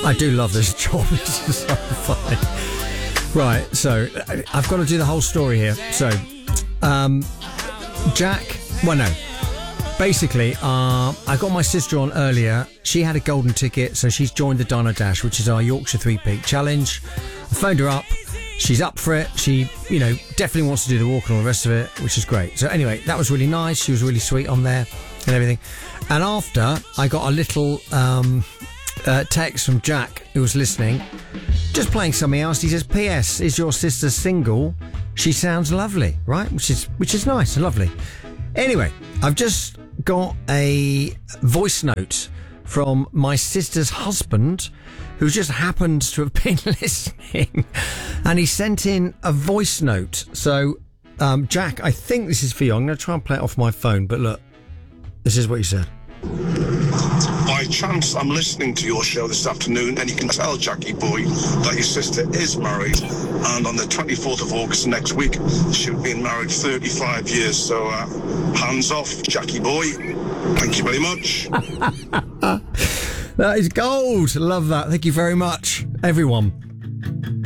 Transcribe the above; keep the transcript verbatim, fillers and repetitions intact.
I do love this job. This is so funny. Right, so I've got to do the whole story here. So, um, Jack, well, no. Basically, uh, I got my sister on earlier. She had a golden ticket, so she's joined the Dino Dash, which is our Yorkshire Three Peak Challenge. I phoned her up. She's up for it. She, you know, definitely wants to do the walk and all the rest of it, which is great. So anyway, that was really nice. She was really sweet on there and everything. And after, I got a little um, uh, text from Jack, who was listening, just playing something else. He says, P S, is your sister single? She sounds lovely, right? Which is which is nice and lovely. Anyway, I've just got a voice note from my sister's husband, who just happened to have been listening, and he sent in a voice note. So, um, Jack, I think this is for you. I'm going to try and play it off my phone, but look, this is what he said. By chance, I'm listening to your show this afternoon, and you can tell, Jackie boy, that your sister is married, and on the twenty-fourth of August next week, she'll be married thirty-five years, so uh, hands off, Jackie boy. Thank you very much. That is gold. Love that. Thank you very much, everyone.